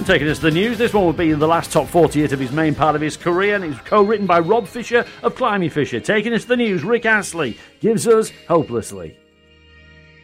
taking us to the news. This one would be the last top 40 hit of his main part of his career, and it's co-written by Rob Fisher of Climby Fisher. Taking us to the news, Rick Astley gives us Hopelessly.